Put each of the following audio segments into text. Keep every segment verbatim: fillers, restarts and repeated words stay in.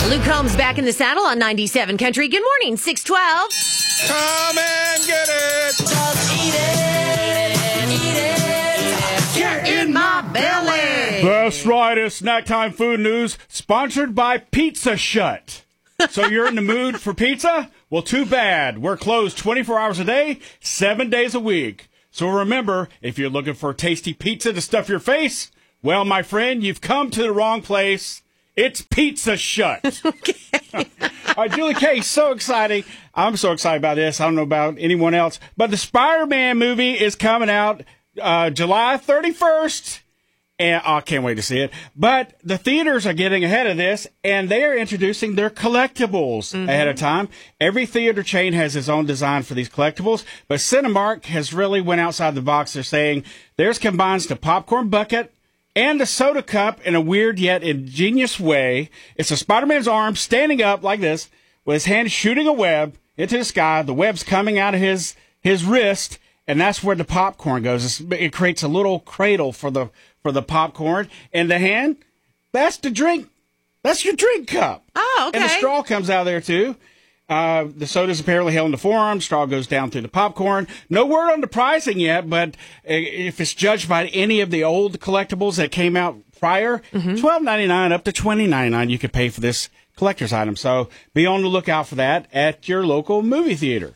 Luke Combs back in the saddle on ninety-seven Country. Good morning, six twelve. Come and get it. Just eat it, eat it. Get in my belly. That's right. It's snack time food news sponsored by Pizza Shut. So you're in the mood for pizza? Well, too bad. We're closed twenty-four hours a day, seven days a week. So remember, if you're looking for tasty pizza to stuff your face, well, my friend, you've come to the wrong place. It's Pizza Shut. Okay. All right, Julie K, so exciting. I'm so excited about this. I don't know about anyone else. But the Spider-Man movie is coming out uh, July thirty-first. And I can't wait to see it. But the theaters are getting ahead of this, and they are introducing their collectibles mm-hmm. ahead of time. Every theater chain has its own design for these collectibles, but Cinemark has really went outside the box. They're saying theirs combines the popcorn bucket and the soda cup in a weird yet ingenious way. It's a Spider-Man's arm standing up like this, with his hand shooting a web into the sky. The web's coming out of his, his wrist, and that's where the popcorn goes. It's, it creates a little cradle for the for the popcorn. And the hand, that's the drink. That's your drink cup. Oh, okay. And the straw comes out of there, too. Uh, the soda's apparently held in the forearm. Straw goes down through the popcorn. No word on the pricing yet, but if it's judged by any of the old collectibles that came out prior, mm-hmm. twelve ninety-nine up to twenty ninety-nine you could pay for this collector's item. So be on the lookout for that at your local movie theater.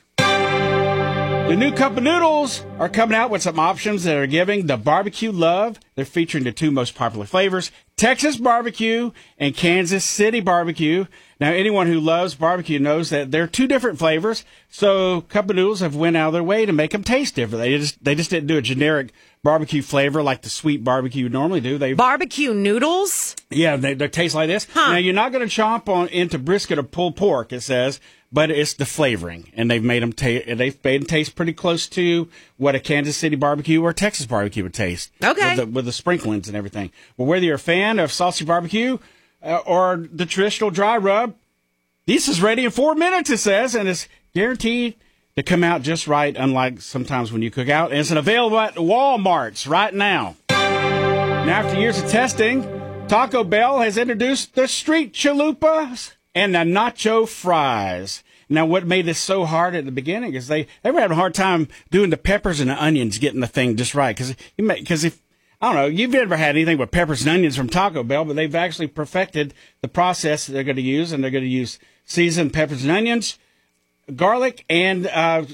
The new Cup of Noodles are coming out with some options that are giving the barbecue love. They're featuring the two most popular flavors, Texas barbecue and Kansas City barbecue. Now, anyone who loves barbecue knows that they're two different flavors. So Cup of Noodles have went out of their way to make them taste different. They just they just didn't do a generic barbecue flavor like the sweet barbecue would normally do. They Barbecue noodles? Yeah, they, they taste like this. Huh. Now, you're not going to chomp on into brisket or pulled pork, it says, but it's the flavoring, and they've made them taste. They've made them taste pretty close to what a Kansas City barbecue or Texas barbecue would taste. Okay, with the, with the sprinklings and everything. But whether you're a fan of saucy barbecue uh, or the traditional dry rub, this is ready in four minutes. It says, and it's guaranteed to come out just right. Unlike sometimes when you cook out, and it's available at Walmart's right now. Now, after years of testing, Taco Bell has introduced the street chalupas and the nacho fries. Now, what made this so hard at the beginning is they, they were having a hard time doing the peppers and the onions, getting the thing just right. Because because if, I don't know, you've never had anything but peppers and onions from Taco Bell, but they've actually perfected the process that they're going to use, and they're going to use seasoned peppers and onions, garlic, and, uh,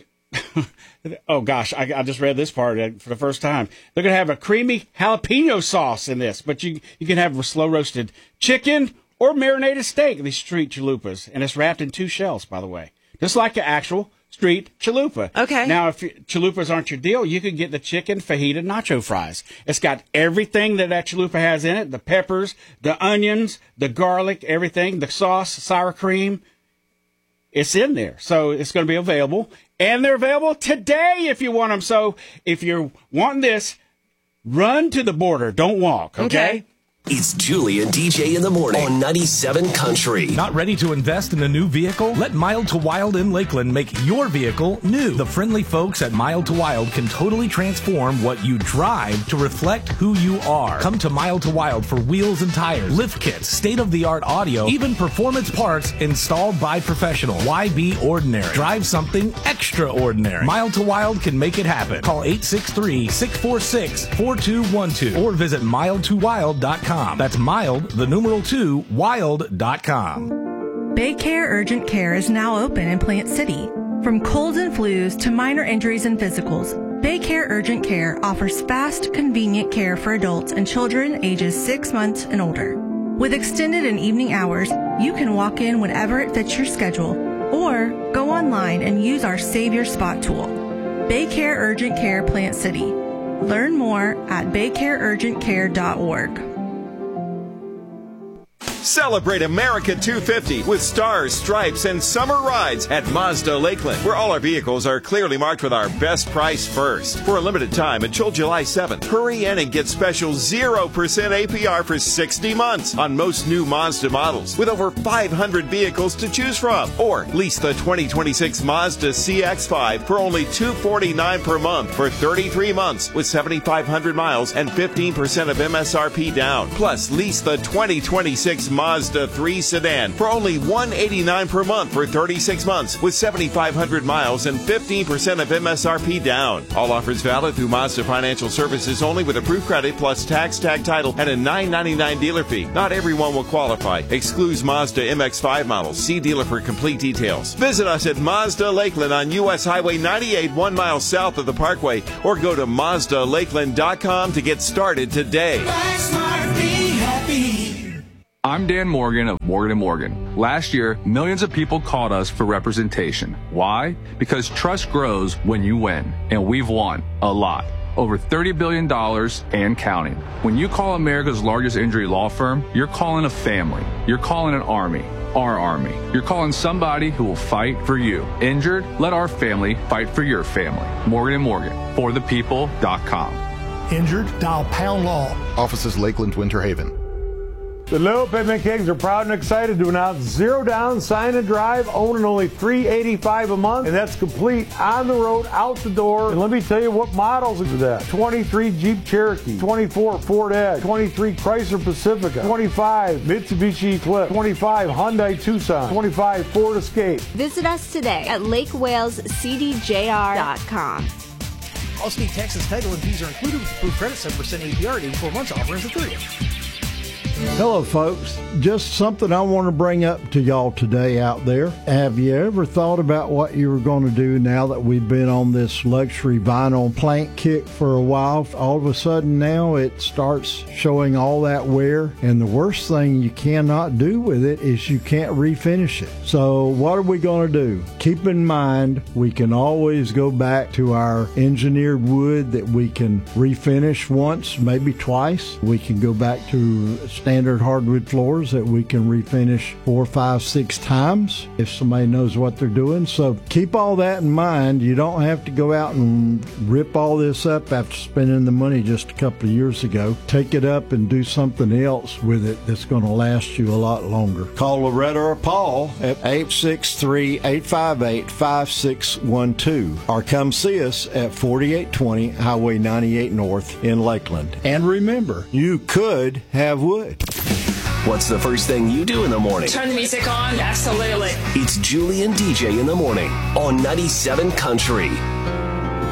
oh gosh, I, I just read this part for the first time. They're going to have a creamy jalapeno sauce in this, but you, you can have slow roasted chicken or marinated steak, these street chalupas. And it's wrapped in two shells, by the way. Just like an actual street chalupa. Okay. Now, if chalupas aren't your deal, you can get the chicken fajita nacho fries. It's got everything that that chalupa has in it. The peppers, the onions, the garlic, everything. The sauce, sour cream. It's in there. So it's going to be available. And they're available today if you want them. So if you're wanting this, run to the border. Don't walk, okay? Okay. It's Julie and D J in the morning on ninety-seven Country. Not ready to invest in a new vehicle? Let Mild to Wild in Lakeland make your vehicle new. The friendly folks at Mild to Wild can totally transform what you drive to reflect who you are. Come to Mild to Wild for wheels and tires, lift kits, state-of-the-art audio, even performance parts installed by professionals. Why be ordinary? Drive something extraordinary. Mild to Wild can make it happen. Call eight six three, six four six, four two one two or visit mild to wild dot com. That's mild, the numeral two, wild dot com. Baycare Urgent Care is now open in Plant City. From colds and flus to minor injuries and physicals, Baycare Urgent Care offers fast, convenient care for adults and children ages six months and older. With extended and evening hours, you can walk in whenever it fits your schedule or go online and use our Save Your Spot tool. Baycare Urgent Care Plant City. Learn more at baycare urgent care dot org. Celebrate America two fifty with stars, stripes, and summer rides at Mazda Lakeland, where all our vehicles are clearly marked with our best price first. For a limited time until July seventh, hurry in and get special zero percent A P R for sixty months on most new Mazda models with over five hundred vehicles to choose from. Or lease the twenty twenty-six Mazda C X five for only two hundred forty-nine dollars per month for thirty-three months with seventy-five hundred miles and fifteen percent of M S R P down. Plus, lease the twenty twenty-six Mazda three sedan for only one hundred eighty-nine dollars per month for thirty-six months with seventy-five hundred miles and fifteen percent of M S R P down. All offers valid through Mazda Financial Services only with approved credit plus tax, tag title, and a nine ninety-nine dealer fee. Not everyone will qualify. Excludes Mazda M X five models. See dealer for complete details. Visit us at Mazda Lakeland on U S Highway ninety-eight, one mile south of the Parkway, or go to Mazda Lakeland dot com to get started today. I'm Dan Morgan of Morgan and Morgan. Last year, millions of people called us for representation. Why? Because trust grows when you win, and we've won a lot. Over thirty billion dollars and counting. When you call America's largest injury law firm, you're calling a family. You're calling an army. Our army. You're calling somebody who will fight for you. Injured? Let our family fight for your family. Morgan and Morgan. For the people dot com. Injured? Dial Pound Law. Offices Lakeland, Winter Haven. The Little Pigment Kings are proud and excited to announce zero down, sign and drive, owning only three hundred eighty-five dollars a month, and that's complete on the road, out the door. And let me tell you what models are that. twenty-three Jeep Cherokee, twenty-four Ford Edge, twenty-three Chrysler Pacifica, twenty-five Mitsubishi Eclipse, twenty-five Hyundai Tucson, twenty-five Ford Escape. Visit us today at lake wales c d j r dot com. Allstate Texas title and fees are included with approved credit, seven percent A P R at eighty-four months. Offer ends at three. Hello, folks. Just something I want to bring up to y'all today out there. Have you ever thought about what you were going to do now that we've been on this luxury vinyl plank kick for a while? All of a sudden now it starts showing all that wear, and the worst thing you cannot do with it is you can't refinish it. So what are we going to do? Keep in mind, we can always go back to our engineered wood that we can refinish once, maybe twice. We can go back to standard hardwood floors that we can refinish four, five, six times if somebody knows what they're doing. So keep all that in mind. You don't have to go out and rip all this up after spending the money just a couple of years ago. Take it up and do something else with it that's going to last you a lot longer. Call Loretta or Paul at eight six three, eight five eight, five six one two or come see us at forty-eight twenty Highway ninety-eight North in Lakeland. And remember, you could have wood. What's the first thing you do in the morning? Turn the music on, absolutely. It's Julie and D J in the morning on ninety-seven Country.